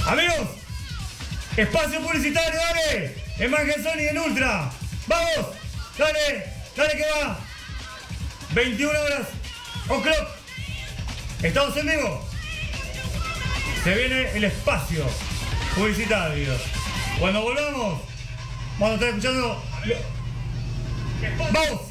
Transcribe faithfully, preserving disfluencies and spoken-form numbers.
Amigos, espacio publicitario, dale. En Mangesoni y en Ultra. Vamos, dale, dale que va. veintiuna horas, o'clock. Estamos en vivo. Se viene el espacio publicitario. Cuando volvamos, vamos a estar escuchando. ¡Vamos!